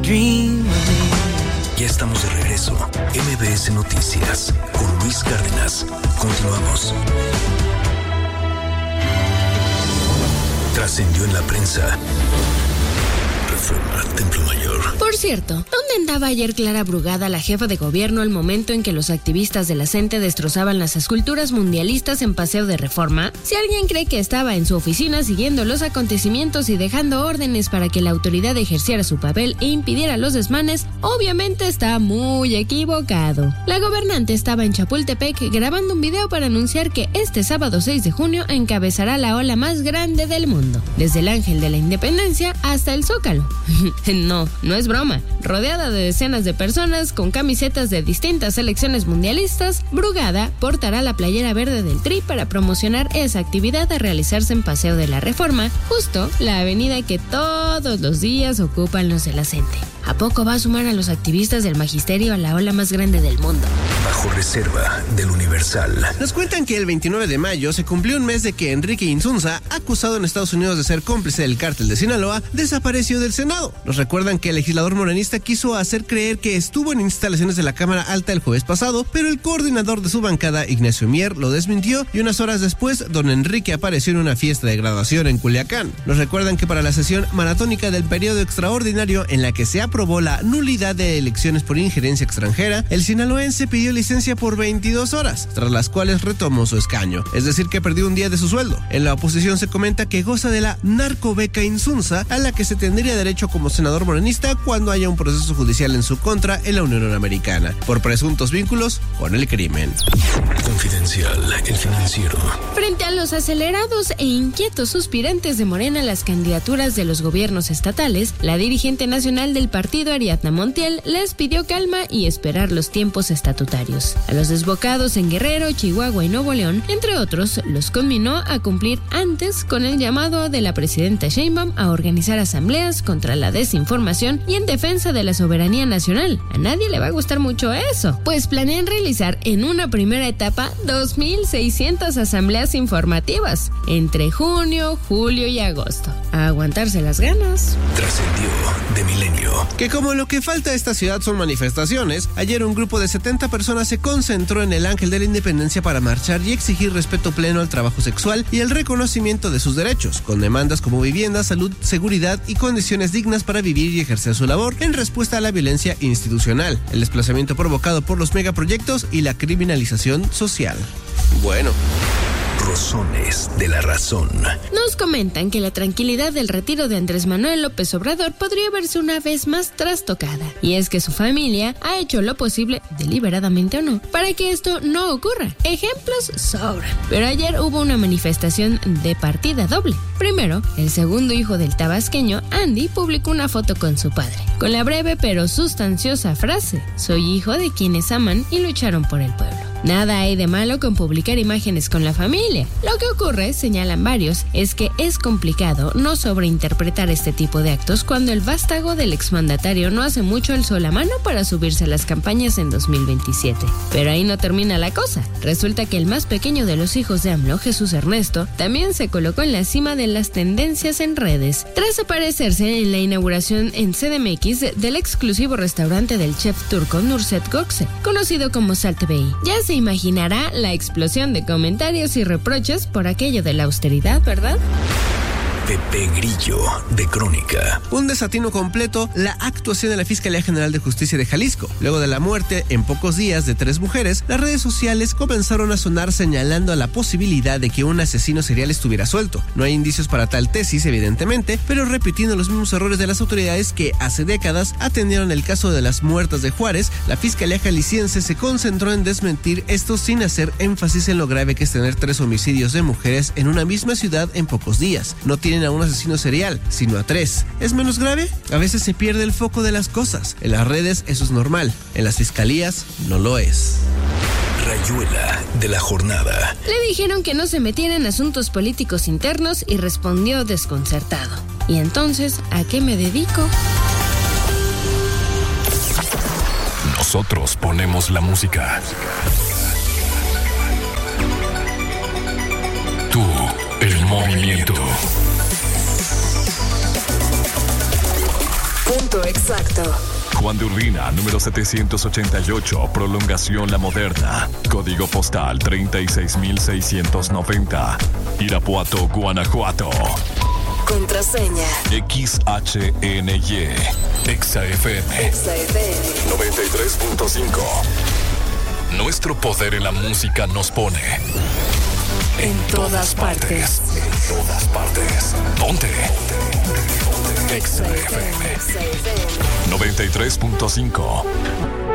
Ya estamos de regreso. MBS Noticias con Luis Cárdenas. Continuamos. Trascendió en la prensa. Reforma Templo Mayor. Por cierto, ¿dónde andaba ayer Clara Brugada, la jefa de gobierno, al momento en que los activistas de la CENTE destrozaban las esculturas mundialistas en Paseo de Reforma? Si alguien cree que estaba en su oficina siguiendo los acontecimientos y dejando órdenes para que la autoridad ejerciera su papel e impidiera los desmanes, obviamente está muy equivocado. La gobernante estaba en Chapultepec grabando un video para anunciar que este sábado 6 de junio encabezará la ola más grande del mundo, desde el Ángel de la Independencia hasta el Zócalo. No es broma. Rodeada de decenas de personas con camisetas de distintas selecciones mundialistas, Brugada portará la playera verde del Tri para promocionar esa actividad a realizarse en Paseo de la Reforma, justo la avenida que todos los días ocupan los de la CENTE. ¿A poco va a sumar a los activistas del magisterio a la ola más grande del mundo? Bajo reserva del Universal. Nos cuentan que el 29 de mayo se cumplió un mes de que Enrique Insunza, acusado en Estados Unidos de ser cómplice del cártel de Sinaloa, desapareció del Senado. Nos recuerdan que el legislador morenista quiso hacer creer que estuvo en instalaciones de la Cámara Alta el jueves pasado, pero el coordinador de su bancada, Ignacio Mier, lo desmintió y unas horas después, don Enrique apareció en una fiesta de graduación en Culiacán. Nos recuerdan que para la sesión maratónica del periodo extraordinario en la que se aprobó la nulidad de elecciones por injerencia extranjera, el sinaloense pidió licencia por 22 horas, tras las cuales retomó su escaño, es decir que perdió un día de su sueldo. En la oposición se comenta que goza de la narcobeca Insunza, a la que se tendría derecho como senador morenista cuando haya un proceso judicial en su contra en la Unión Americana, por presuntos vínculos con el crimen. Confidencial, El Financiero. Frente a los acelerados e inquietos suspirantes de Morena a las candidaturas de los gobiernos estatales, la dirigente nacional del partido, Ariadna Montiel, les pidió calma y esperar los tiempos estatutarios. A los desbocados en Guerrero, Chihuahua y Nuevo León, entre otros, los conminó a cumplir antes con el llamado de la presidenta Sheinbaum a organizar asambleas contra la desinformación y en defensa de la soberanía nacional. A nadie le va a gustar mucho eso, pues planean realizar en una primera etapa 2,600 asambleas informativas entre junio, julio y agosto. A aguantarse las ganas. Trascendió de Milenio. Que como lo que falta a esta ciudad son manifestaciones, ayer un grupo de 70 personas se concentró en el Ángel de la Independencia para marchar y exigir respeto pleno al trabajo sexual y el reconocimiento de sus derechos, con demandas como vivienda, salud, seguridad y condiciones dignas para vivir y ejercer su labor en respuesta a la violencia institucional, el desplazamiento provocado por los megaproyectos y la criminalización social. Bueno. Razones de la razón. Nos comentan que la tranquilidad del retiro de Andrés Manuel López Obrador podría verse una vez más trastocada, y es que su familia ha hecho lo posible, deliberadamente o no, para que esto no ocurra. Ejemplos sobran, pero ayer hubo una manifestación de partida doble. Primero, el segundo hijo del tabasqueño, Andy, publicó una foto con su padre, con la breve pero sustanciosa frase: soy hijo de quienes aman y lucharon por el pueblo. Nada hay de malo con publicar imágenes con la familia. Lo que ocurre, señalan varios, es que es complicado no sobreinterpretar este tipo de actos cuando el vástago del exmandatario no hace mucho alzó la mano para subirse a las campañas en 2027. Pero ahí no termina la cosa. Resulta que el más pequeño de los hijos de AMLO, Jesús Ernesto, también se colocó en la cima de las tendencias en redes, tras aparecerse en la inauguración en CDMX del exclusivo restaurante del chef turco Nurset Gökçe, conocido como Salt Bey. Ya se imaginará la explosión de comentarios y reproches por aquello de la austeridad, ¿verdad? Pepe Grillo, de Crónica. Un desatino completo la actuación de la Fiscalía General de Justicia de Jalisco. Luego de la muerte en pocos días de 3 mujeres, las redes sociales comenzaron a sonar señalando a la posibilidad de que un asesino serial estuviera suelto. No hay indicios para tal tesis, evidentemente, pero repitiendo los mismos errores de las autoridades que hace décadas atendieron el caso de las muertas de Juárez, la Fiscalía Jalisciense se concentró en desmentir esto sin hacer énfasis en lo grave que es tener 3 homicidios de mujeres en una misma ciudad en pocos días. No tienen a un asesino serial, sino a 3. ¿Es menos grave? A veces se pierde el foco de las cosas. En las redes eso es normal, en las fiscalías no lo es. Rayuela de la jornada. Le dijeron que no se metiera en asuntos políticos internos y respondió desconcertado. ¿Y entonces a qué me dedico? Nosotros ponemos la música. Tú, el movimiento. Punto exacto. Juan de Urbina, número 788, prolongación La Moderna. Código postal 36690. Irapuato, Guanajuato. Contraseña. XHNY. XFM. 93.5. Nuestro poder en la música nos pone en todas partes. En todas partes. Ponte. XFM 93.5.